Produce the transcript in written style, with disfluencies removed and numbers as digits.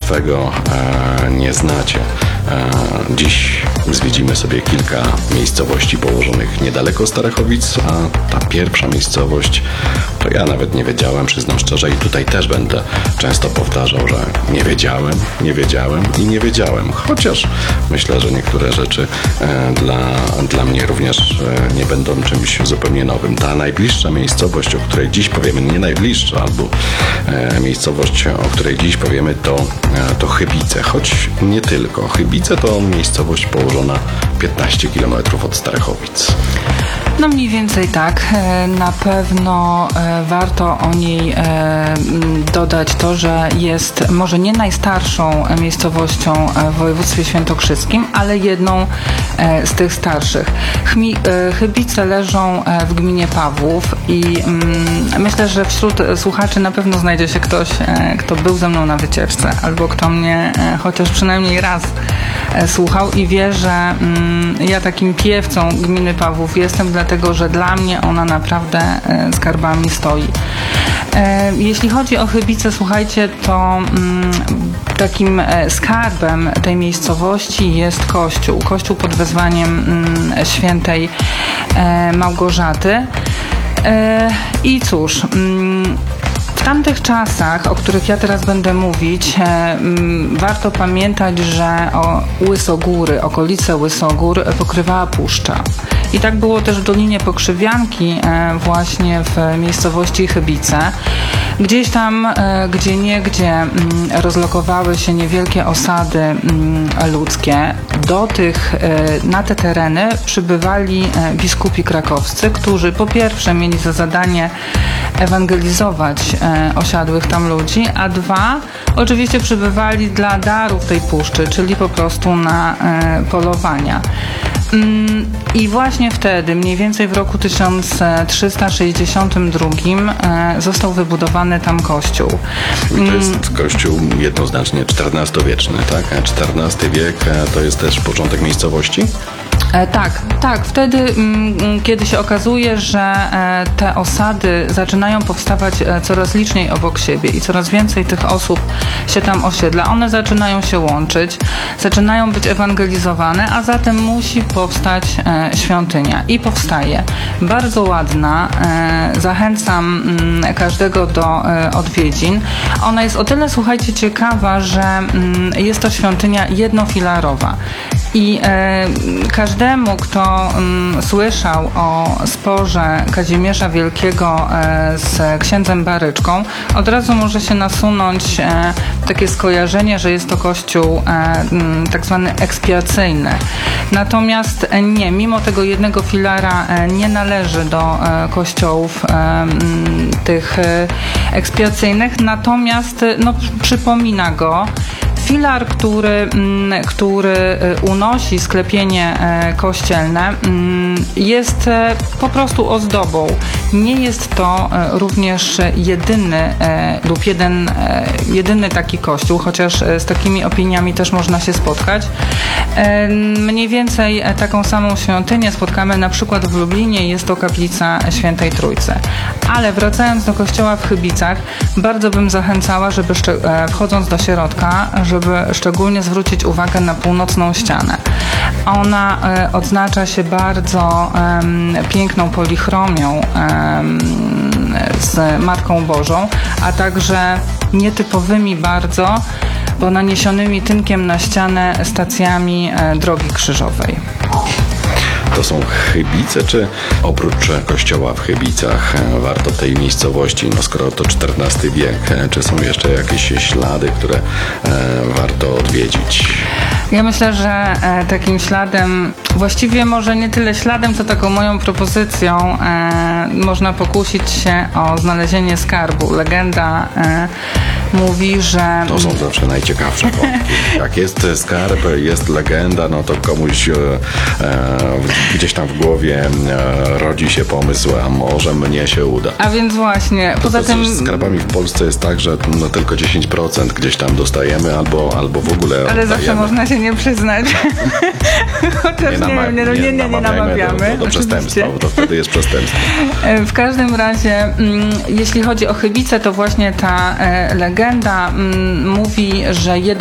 swego nie znacie. Dziś zwiedzimy sobie kilka miejscowości położonych niedaleko Starachowic, a ta pierwsza miejscowość to ja nawet nie wiedziałem, przyznam szczerze, i tutaj też będę często powtarzał, że nie wiedziałem, chociaż myślę, że niektóre rzeczy dla mnie również nie będą czymś zupełnie nowym. Ta najbliższa miejscowość, o której dziś powiemy, nie najbliższa, albo miejscowość, o której dziś powiemy, to Chybice, choć nie tylko. Chybice to miejscowość położona 15 km od Starachowic. No mniej więcej tak. Na pewno warto o niej dodać to, że jest może nie najstarszą miejscowością w województwie świętokrzyskim, ale jedną z tych starszych. Chybice leżą w gminie Pawłów i myślę, że wśród słuchaczy na pewno znajdzie się ktoś, kto był ze mną na wycieczce, albo kto mnie chociaż przynajmniej raz słuchał i wie, że ja takim piewcą gminy Pawłów jestem, dlatego że dla mnie ona naprawdę skarbami stoi. Jeśli chodzi o Chybice, słuchajcie, to takim skarbem tej miejscowości jest kościół pod wezwaniem świętej Małgorzaty. I cóż, w tamtych czasach, o których ja teraz będę mówić, warto pamiętać, że okolice Łysogór pokrywała puszcza. I tak było też w Dolinie Pokrzywianki, właśnie w miejscowości Chybice. Gdzieś tam, gdzieniegdzie rozlokowały się niewielkie osady ludzkie. Na te tereny przybywali biskupi krakowscy, którzy po pierwsze mieli za zadanie ewangelizować osiadłych tam ludzi, a dwa, oczywiście przybywali dla darów tej puszczy, czyli po prostu na polowania. I właśnie wtedy, mniej więcej w roku 1362 został wybudowany tam kościół. I to jest kościół jednoznacznie XIV-wieczny, tak? XIV wiek to jest też początek miejscowości? Tak. Wtedy, kiedy się okazuje, że te osady zaczynają powstawać coraz liczniej obok siebie i coraz więcej tych osób się tam osiedla, one zaczynają się łączyć, zaczynają być ewangelizowane, a zatem musi powstać świątynia. I powstaje. Bardzo ładna. Zachęcam każdego do odwiedzin. Ona jest o tyle, słuchajcie, ciekawa, że jest to świątynia jednofilarowa. I każdemu, kto słyszał o sporze Kazimierza Wielkiego z księdzem Baryczką, od razu może się nasunąć takie skojarzenie, że jest to kościół tak zwany ekspiacyjny. Natomiast nie, mimo tego jednego filara nie należy do kościołów tych ekspiacyjnych, natomiast przypomina go. Filar, który unosi sklepienie kościelne, jest po prostu ozdobą. Nie jest to również jedyny taki kościół, chociaż z takimi opiniami też można się spotkać. Mniej więcej taką samą świątynię spotkamy na przykład w Lublinie, jest to kaplica Świętej Trójcy. Ale wracając do kościoła w Chybicach, bardzo bym zachęcała, żeby wchodząc do środka, żeby szczególnie zwrócić uwagę na północną ścianę. Ona odznacza się bardzo piękną polichromią z Matką Bożą, a także nietypowymi bardzo, bo naniesionymi tynkiem na ścianę stacjami drogi krzyżowej. To są Chybice, czy oprócz kościoła w Chybicach warto tej miejscowości, skoro to XIV wiek, czy są jeszcze jakieś ślady, które warto odwiedzić? Ja myślę, że takim śladem, właściwie może nie tyle śladem, co taką moją propozycją, można pokusić się o znalezienie skarbu. Legenda mówi, że... To są zawsze najciekawsze wątki. Jak jest skarb, jest legenda, no to komuś gdzieś tam w głowie rodzi się pomysł, a może mnie się uda. A więc właśnie, poza tym... Z skarbami w Polsce jest tak, że tylko 10% gdzieś tam dostajemy, albo w ogóle ale zawsze można się nie przyznać. Chociaż nie namawiamy. Do przestępstwa, bo to wtedy jest przestępstwo. W każdym razie, jeśli chodzi o Chybice, to właśnie ta legenda mówi, że jeden